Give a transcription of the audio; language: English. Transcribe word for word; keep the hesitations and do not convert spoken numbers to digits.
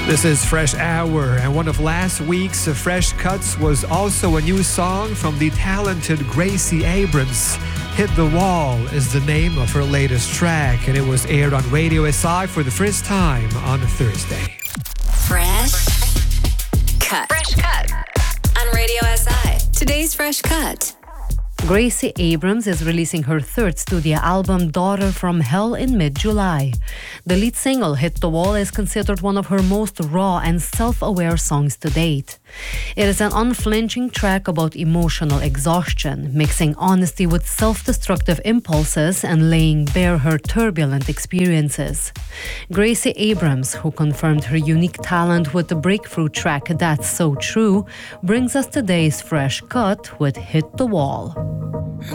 This is Fresh Hour, and one of last week's Fresh Cuts was also a new song from the talented Gracie Abrams. Hit the Wall is the name of her latest track, and it was aired on Radio S I for the first time on Thursday. Fresh Cut. Fresh Cut on Radio S I. Today's Fresh Cut. Gracie Abrams is releasing her third studio album, Daughter from Hell, in mid-July. The lead single, Hit the Wall, is considered one of her most raw and self-aware songs to date. It is an unflinching track about emotional exhaustion, mixing honesty with self-destructive impulses and laying bare her turbulent experiences. Gracie Abrams, who confirmed her unique talent with the breakthrough track That's So True, brings us today's Fresh Cut with Hit the Wall.